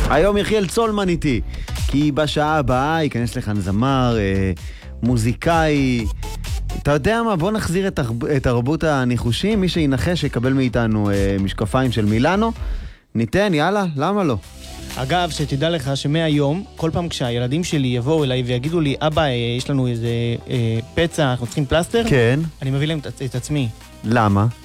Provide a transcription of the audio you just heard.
היום יחיאל צולמן איתי, כי בשעה הבאה ייכנס לכאן זמר, מוזיקאי. אתה יודע מה? בוא נחזיר את תרבות הניחושים. מי שינחש יקבל מאיתנו משקפיים של מילאנו. ניתן, יאללה, למה לא? אגב, שתדע לך שמהיום, כל פעם כשהילדים שלי יבואו אליי ויגידו לי, אבא, יש לנו איזה פצע, אנחנו צריכים פלסטר, כן. אני מביא להם את עצמי. למה?